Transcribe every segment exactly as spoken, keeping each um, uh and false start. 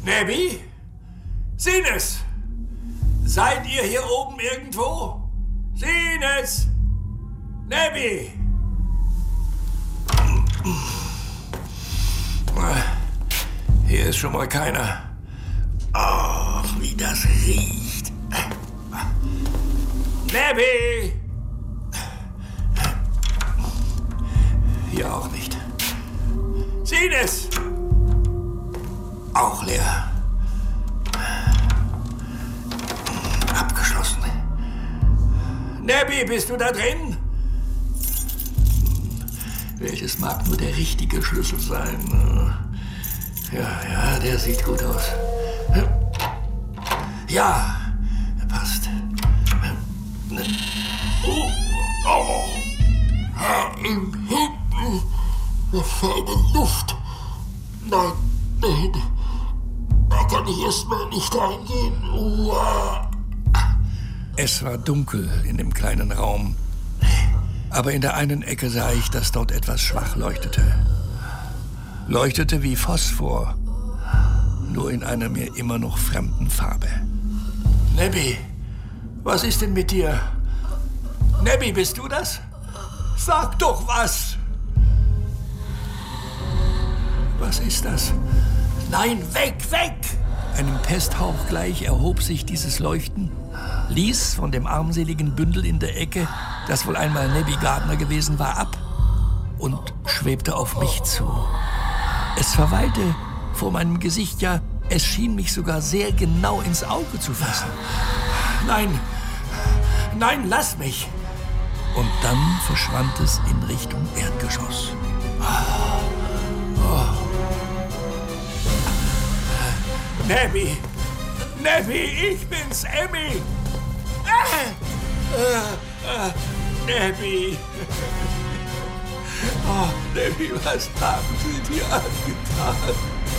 Nebby? Sines! Seid ihr hier oben irgendwo? Sines! Nebby! Hier ist schon mal keiner. Oh, wie das riecht. Nebby! Hier auch nicht. Sines! Auch leer. Abgeschlossen. Nebby, bist du da drin? Welches mag nur der richtige Schlüssel sein? Ja, ja, der sieht gut aus. Ja, passt. Oh, oh. Im Hinten ist eine Luft. Nein, nein. Da kann ich erstmal nicht reingehen. Uah. Es war dunkel in dem kleinen Raum. Aber in der einen Ecke sah ich, dass dort etwas schwach leuchtete. Leuchtete wie Phosphor, nur in einer mir immer noch fremden Farbe. Nebby, was ist denn mit dir? Nebby, bist du das? Sag doch was! Was ist das? Nein, weg, weg! Einem Pesthauch gleich erhob sich dieses Leuchten, ließ von dem armseligen Bündel in der Ecke, das wohl einmal Nebby Gardner gewesen war, ab und schwebte auf mich zu. Es verweilte vor meinem Gesicht, ja, es schien mich sogar sehr genau ins Auge zu fassen. Nein, nein, lass mich! Und dann verschwand es in Richtung Erdgeschoss. Oh. Nebby! Nebby, ich bin's, Emmy! Äh, äh, Nebby! Oh, Nebby, was haben Sie dir angetan?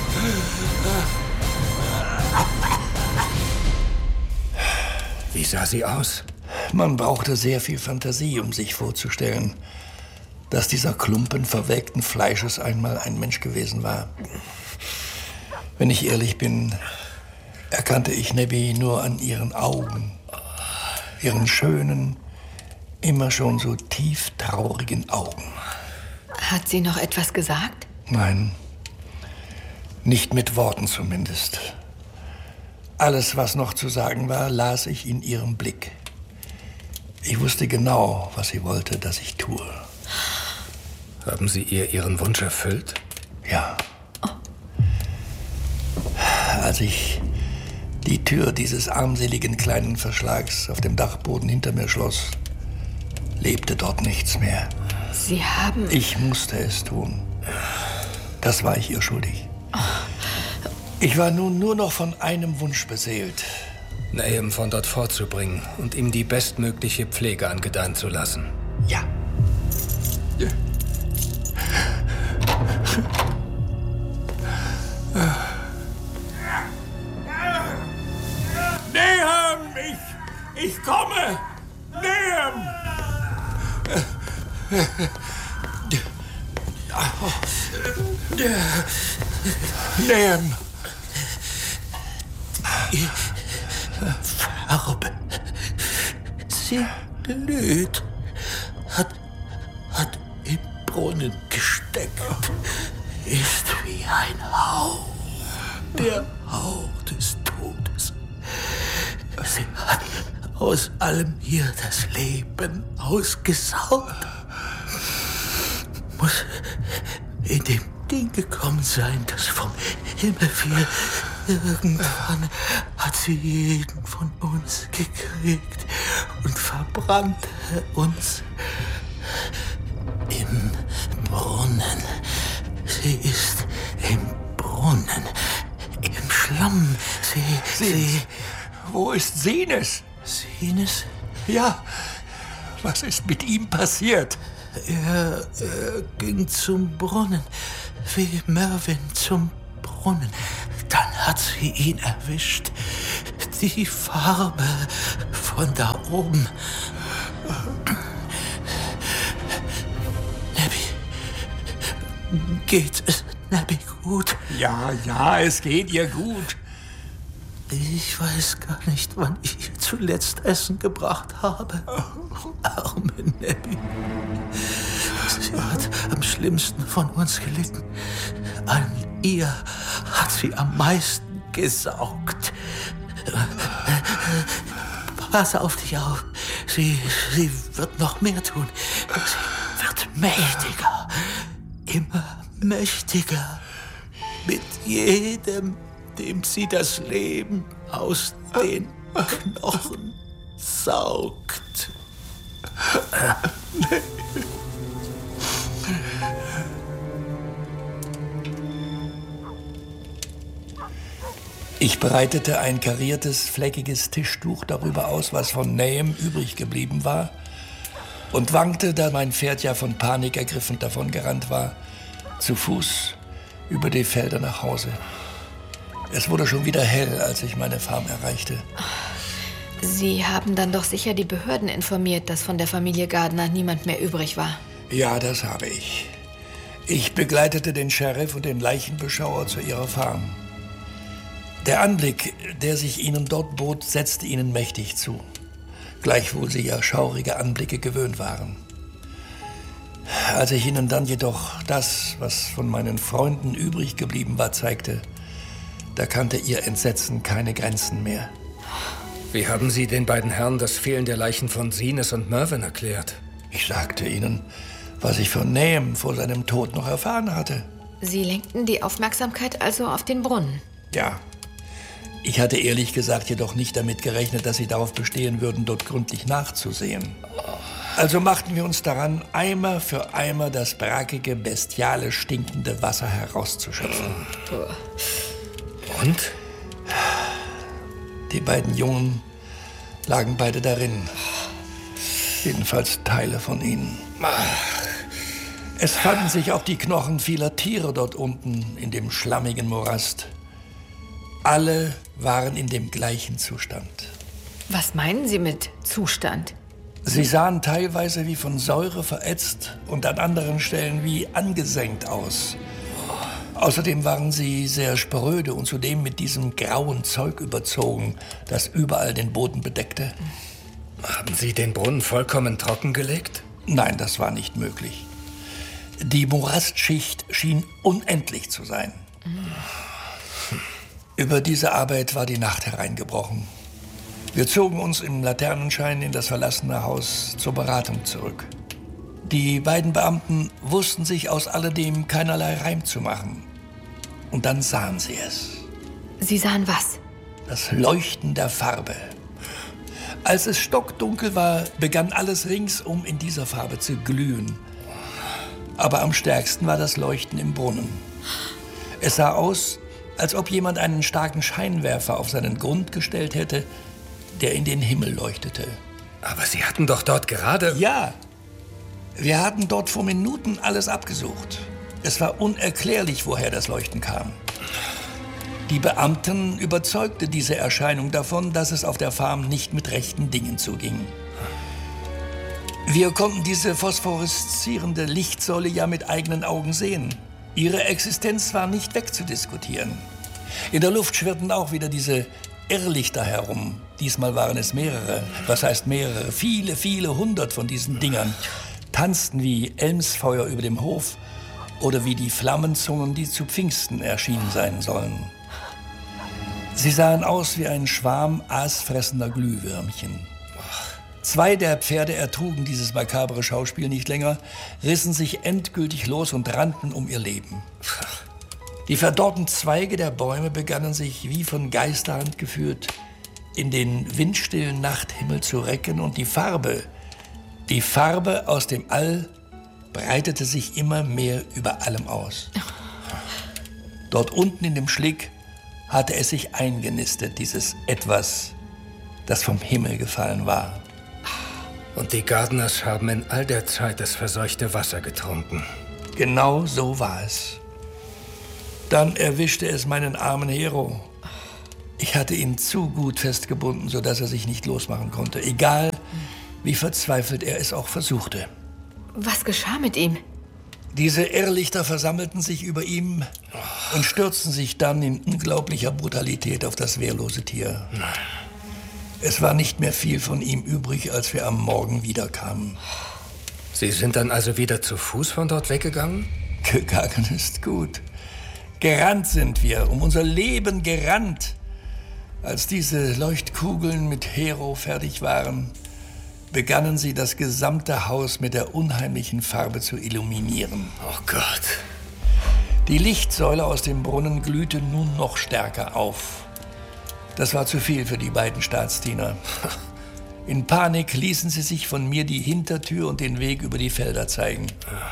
Wie sah sie aus? Man brauchte sehr viel Fantasie, um sich vorzustellen, dass dieser Klumpen verwelkten Fleisches einmal ein Mensch gewesen war. Wenn ich ehrlich bin, erkannte ich Nebby nur an ihren Augen, ihren schönen, immer schon so tief traurigen Augen. Hat sie noch etwas gesagt? Nein, nicht mit Worten zumindest. Alles, was noch zu sagen war, las ich in ihrem Blick. Ich wusste genau, was sie wollte, dass ich tue. Haben Sie ihr Ihren Wunsch erfüllt? Ja. Oh. Als ich die Tür dieses armseligen kleinen Verschlags auf dem Dachboden hinter mir schloss, lebte dort nichts mehr. Sie haben... Ich musste es tun. Das war ich ihr schuldig. Ich war nun nur noch von einem Wunsch beseelt. Nahum von dort fortzubringen und ihm die bestmögliche Pflege angedeihen zu lassen. Ja. Nahum, ich, ich komme! Nahum! Nahum! Die Farbe, sie glüht, hat, hat im Brunnen gesteckt, ist wie ein Hauch, der Hauch des Todes. Sie hat aus allem hier das Leben ausgesaugt. Muss in dem Ding gekommen sein, das vom Himmel fiel. Irgendwann hat sie jeden von uns gekriegt und verbrannte uns im Brunnen. Sie ist im Brunnen, im Schlamm. Sie, Sie, sie... Wo ist Sines? Sines? Ja, was ist mit ihm passiert? Er, er ging zum Brunnen, wie Mervyn zum Brunnen. Dann hat sie ihn erwischt. Die Farbe von da oben. Nebby, geht es Nebby gut? gut? Ja, ja, es geht ihr gut. Ich weiß gar nicht, wann ich ihr zuletzt Essen gebracht habe. Arme Nebby. Sie hat am schlimmsten von uns gelitten. An ihr hat sie am meisten gesaugt. Pass auf dich auf. Sie, sie wird noch mehr tun. Sie wird mächtiger. Immer mächtiger. Mit jedem, dem sie das Leben aus den Knochen saugt. Ich breitete ein kariertes, fleckiges Tischtuch darüber aus, was von Nahum übrig geblieben war, und wankte, da mein Pferd ja von Panik ergriffen davongerannt war, zu Fuß über die Felder nach Hause. Es wurde schon wieder hell, als ich meine Farm erreichte. Sie haben dann doch sicher die Behörden informiert, dass von der Familie Gardner niemand mehr übrig war. Ja, das habe ich. Ich begleitete den Sheriff und den Leichenbeschauer zu ihrer Farm. Der Anblick, der sich ihnen dort bot, setzte ihnen mächtig zu. Gleichwohl sie ja schaurige Anblicke gewöhnt waren. Als ich ihnen dann jedoch das, was von meinen Freunden übrig geblieben war, zeigte, da kannte ihr Entsetzen keine Grenzen mehr. Wie haben Sie den beiden Herren das Fehlen der Leichen von Zenas und Mervyn erklärt? Ich sagte ihnen, was ich von Nahum vor seinem Tod noch erfahren hatte. Sie lenkten die Aufmerksamkeit also auf den Brunnen? Ja. Ich hatte ehrlich gesagt jedoch nicht damit gerechnet, dass sie darauf bestehen würden, dort gründlich nachzusehen. Also machten wir uns daran, Eimer für Eimer das brackige, bestiale, stinkende Wasser herauszuschöpfen. Und? Die beiden Jungen lagen beide darin. Jedenfalls Teile von ihnen. Es fanden sich auch die Knochen vieler Tiere dort unten in dem schlammigen Morast. Alle waren in dem gleichen Zustand. Was meinen Sie mit Zustand? Sie sahen teilweise wie von Säure verätzt und an anderen Stellen wie angesenkt aus. Außerdem waren sie sehr spröde und zudem mit diesem grauen Zeug überzogen, das überall den Boden bedeckte. Haben Sie den Brunnen vollkommen trockengelegt? Nein, das war nicht möglich. Die Morastschicht schien unendlich zu sein. Mhm. Über diese Arbeit war die Nacht hereingebrochen. Wir zogen uns im Laternenschein in das verlassene Haus zur Beratung zurück. Die beiden Beamten wussten sich aus alledem keinerlei Reim zu machen. Und dann sahen sie es. Sie sahen was? Das Leuchten der Farbe. Als es stockdunkel war, begann alles ringsum in dieser Farbe zu glühen. Aber am stärksten war das Leuchten im Brunnen. Es sah aus, als ob jemand einen starken Scheinwerfer auf seinen Grund gestellt hätte, der in den Himmel leuchtete. Aber Sie hatten doch dort gerade... Ja, wir hatten dort vor Minuten alles abgesucht. Es war unerklärlich, woher das Leuchten kam. Die Beamten überzeugte diese Erscheinung davon, dass es auf der Farm nicht mit rechten Dingen zuging. Wir konnten diese phosphoreszierende Lichtsäule ja mit eigenen Augen sehen. Ihre Existenz war nicht wegzudiskutieren. In der Luft schwirrten auch wieder diese Irrlichter herum. Diesmal waren es mehrere. Was heißt mehrere? Viele, viele hundert von diesen Dingern tanzten wie Elmsfeuer über dem Hof oder wie die Flammenzungen, die zu Pfingsten erschienen sein sollen. Sie sahen aus wie ein Schwarm aasfressender Glühwürmchen. Zwei der Pferde ertrugen dieses makabre Schauspiel nicht länger, rissen sich endgültig los und rannten um ihr Leben. Die verdorrten Zweige der Bäume begannen sich, wie von Geisterhand geführt, in den windstillen Nachthimmel zu recken, und die Farbe, die Farbe aus dem All breitete sich immer mehr über allem aus. Dort unten in dem Schlick hatte es sich eingenistet, dieses Etwas, das vom Himmel gefallen war. Und die Gardners haben in all der Zeit das verseuchte Wasser getrunken. Genau so war es. Dann erwischte es meinen armen Hero. Ich hatte ihn zu gut festgebunden, sodass er sich nicht losmachen konnte. Egal, wie verzweifelt er es auch versuchte. Was geschah mit ihm? Diese Irrlichter versammelten sich über ihm und stürzten sich dann in unglaublicher Brutalität auf das wehrlose Tier. Es war nicht mehr viel von ihm übrig, als wir am Morgen wiederkamen. Sie sind dann also wieder zu Fuß von dort weggegangen? Gegangen ist gut. Gerannt sind wir, um unser Leben gerannt. Als diese Leuchtkugeln mit Hero fertig waren, begannen sie, das gesamte Haus mit der unheimlichen Farbe zu illuminieren. Oh Gott. Die Lichtsäule aus dem Brunnen glühte nun noch stärker auf. Das war zu viel für die beiden Staatsdiener. In Panik ließen sie sich von mir die Hintertür und den Weg über die Felder zeigen.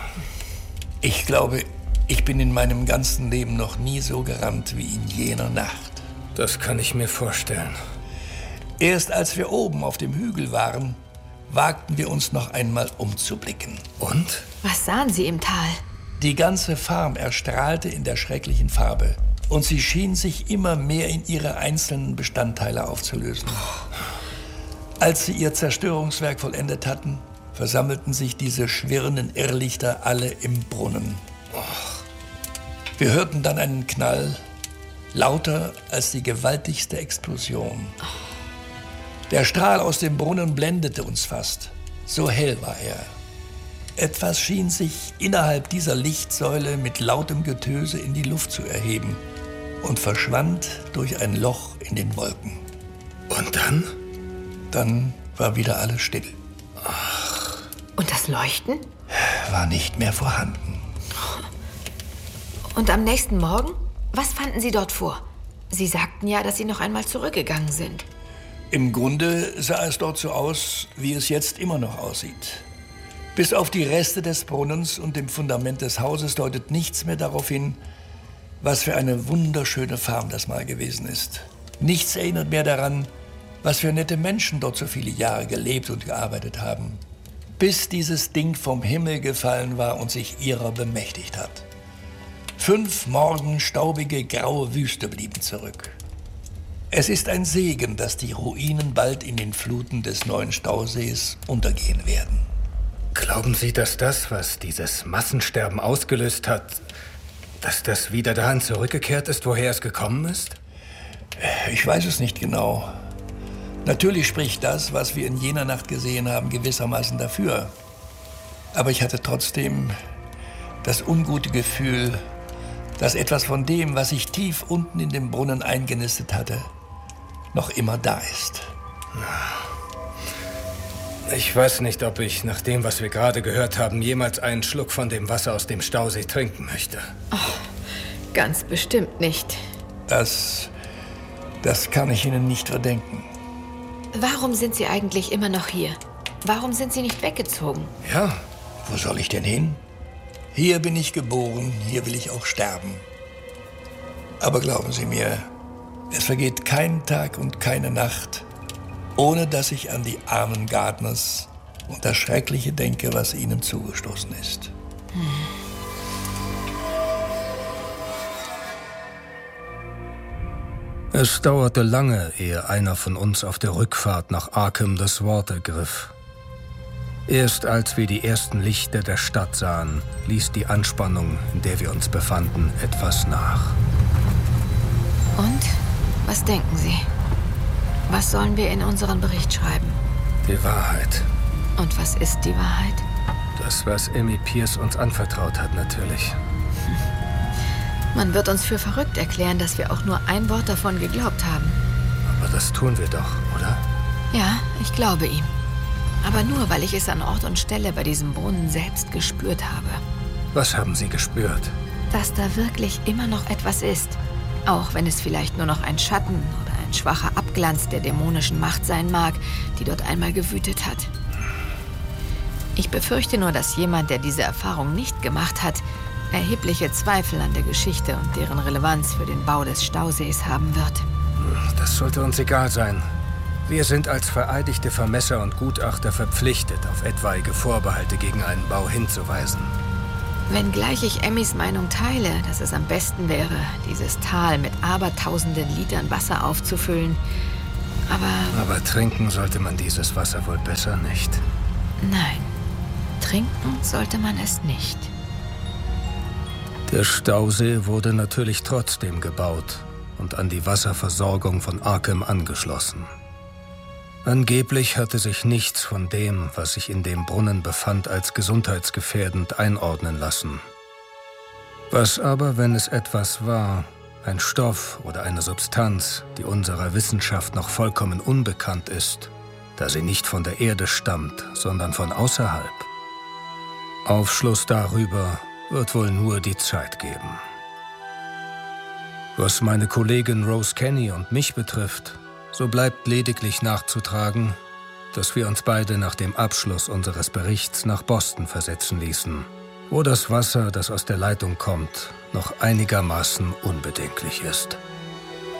Ich glaube, ich bin in meinem ganzen Leben noch nie so gerannt wie in jener Nacht. Das kann ich mir vorstellen. Erst als wir oben auf dem Hügel waren, wagten wir uns noch einmal umzublicken. Und? Was sahen Sie im Tal? Die ganze Farm erstrahlte in der schrecklichen Farbe. Und sie schien sich immer mehr in ihre einzelnen Bestandteile aufzulösen. Als sie ihr Zerstörungswerk vollendet hatten, versammelten sich diese schwirrenden Irrlichter alle im Brunnen. Wir hörten dann einen Knall, lauter als die gewaltigste Explosion. Der Strahl aus dem Brunnen blendete uns fast. So hell war er. Etwas schien sich innerhalb dieser Lichtsäule mit lautem Getöse in die Luft zu erheben und verschwand durch ein Loch in den Wolken. Und dann? Dann war wieder alles still. Ach. Und das Leuchten? War nicht mehr vorhanden. Und am nächsten Morgen? Was fanden Sie dort vor? Sie sagten ja, dass Sie noch einmal zurückgegangen sind. Im Grunde sah es dort so aus, wie es jetzt immer noch aussieht. Bis auf die Reste des Brunnens und dem Fundament des Hauses deutet nichts mehr darauf hin, was für eine wunderschöne Farm das mal gewesen ist. Nichts erinnert mehr daran, was für nette Menschen dort so viele Jahre gelebt und gearbeitet haben. Bis dieses Ding vom Himmel gefallen war und sich ihrer bemächtigt hat. Fünf Morgen staubige, graue Wüste blieben zurück. Es ist ein Segen, dass die Ruinen bald in den Fluten des neuen Stausees untergehen werden. Glauben Sie, dass das, was dieses Massensterben ausgelöst hat, dass das wieder dahin zurückgekehrt ist, woher es gekommen ist? Ich weiß es nicht genau. Natürlich spricht das, was wir in jener Nacht gesehen haben, gewissermaßen dafür. Aber ich hatte trotzdem das ungute Gefühl, dass etwas von dem, was sich tief unten in dem Brunnen eingenistet hatte, noch immer da ist. Ich weiß nicht, ob ich, nach dem, was wir gerade gehört haben, jemals einen Schluck von dem Wasser aus dem Stausee trinken möchte. Oh, ganz bestimmt nicht. Das, das kann ich Ihnen nicht verdenken. Warum sind Sie eigentlich immer noch hier? Warum sind Sie nicht weggezogen? Ja, wo soll ich denn hin? Hier bin ich geboren, hier will ich auch sterben. Aber glauben Sie mir, es vergeht kein Tag und keine Nacht, ohne dass ich an die armen Gardners und das Schreckliche denke, was ihnen zugestoßen ist. Hm. Es dauerte lange, ehe einer von uns auf der Rückfahrt nach Arkham das Wort ergriff. Erst als wir die ersten Lichter der Stadt sahen, ließ die Anspannung, in der wir uns befanden, etwas nach. Und? Was denken Sie? Was sollen wir in unseren Bericht schreiben? Die Wahrheit. Und was ist die Wahrheit? Das, was Emmy Pierce uns anvertraut hat, natürlich. Hm. Man wird uns für verrückt erklären, dass wir auch nur ein Wort davon geglaubt haben. Aber das tun wir doch, oder? Ja, ich glaube ihm. Aber nur, weil ich es an Ort und Stelle bei diesem Brunnen selbst gespürt habe. Was haben Sie gespürt? Dass da wirklich immer noch etwas ist. Auch wenn es vielleicht nur noch ein Schatten oder ein schwacher Abglanz der dämonischen Macht sein mag, die dort einmal gewütet hat. Ich befürchte nur, dass jemand, der diese Erfahrung nicht gemacht hat, erhebliche Zweifel an der Geschichte und deren Relevanz für den Bau des Stausees haben wird. Das sollte uns egal sein. Wir sind als vereidigte Vermesser und Gutachter verpflichtet, auf etwaige Vorbehalte gegen einen Bau hinzuweisen. Wenngleich ich Emmys Meinung teile, dass es am besten wäre, dieses Tal mit abertausenden Litern Wasser aufzufüllen, aber... Aber trinken sollte man dieses Wasser wohl besser nicht. Nein, trinken sollte man es nicht. Der Stausee wurde natürlich trotzdem gebaut und an die Wasserversorgung von Arkham angeschlossen. Angeblich hatte sich nichts von dem, was sich in dem Brunnen befand, als gesundheitsgefährdend einordnen lassen. Was aber, wenn es etwas war, ein Stoff oder eine Substanz, die unserer Wissenschaft noch vollkommen unbekannt ist, da sie nicht von der Erde stammt, sondern von außerhalb? Aufschluss darüber wird wohl nur die Zeit geben. Was meine Kollegin Rose Kenny und mich betrifft, so bleibt lediglich nachzutragen, dass wir uns beide nach dem Abschluss unseres Berichts nach Boston versetzen ließen, wo das Wasser, das aus der Leitung kommt, noch einigermaßen unbedenklich ist.